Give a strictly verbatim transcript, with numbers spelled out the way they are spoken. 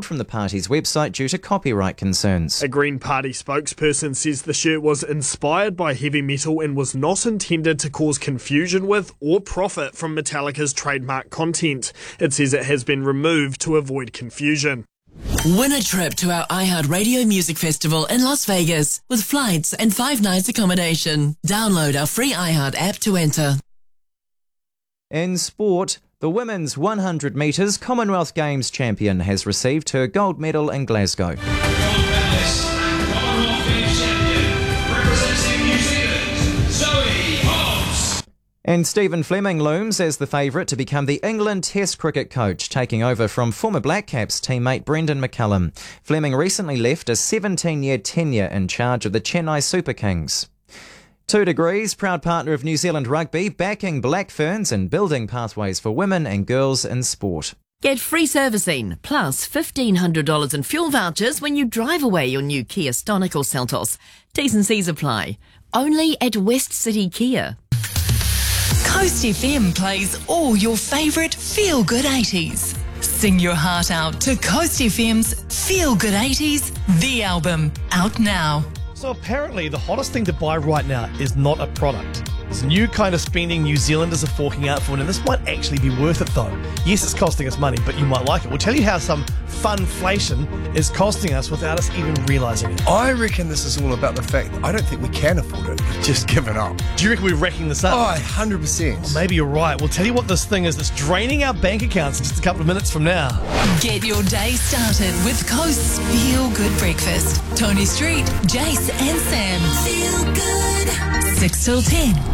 pulled from the party's website due to copyright concerns. A Green Party spokesperson says the shirt was inspired by heavy metal and was not intended to cause confusion with or profit from Metallica's trademark content. It says it has been removed to avoid confusion. Win a trip to our iHeartRadio Music Festival in Las Vegas with flights and five nights accommodation. Download our free iHeart app to enter. In sport, the women's one hundred metres Commonwealth Games champion has received her gold medal in Glasgow. Gold medalist and Commonwealth Games champion, representing New Zealand, Zoe Hobbs. And Stephen Fleming looms as the favourite to become the England Test cricket coach, taking over from former Black Caps teammate Brendan McCullum. Fleming recently left a seventeen-year tenure in charge of the Chennai Super Kings. Two Degrees, proud partner of New Zealand Rugby, backing Black Ferns and building pathways for women and girls in sport. Get free servicing, plus fifteen hundred dollars in fuel vouchers when you drive away your new Kia Stonic or Seltos. T's and C's apply. Only at West City Kia. Coast F M plays all your favourite feel-good eighties. Sing your heart out to Coast F M's Feel Good eighties, the album, out now. So apparently the hottest thing to buy right now is not a product. It's a new kind of spending New Zealanders are forking out for, and this might actually be worth it though. Yes, it's costing us money, but you might like it. We'll tell you how some funflation is costing us without us even realising it. I reckon this is all about the fact that I don't think we can afford it. We've just given up. Do you reckon we're wrecking this up? Oh, one hundred percent. Well, maybe you're right. We'll tell you what this thing is that's draining our bank accounts in just a couple of minutes from now. Get your day started with Coast's Feel Good Breakfast. Tony Street, Jace and Sam. Feel good. six till ten.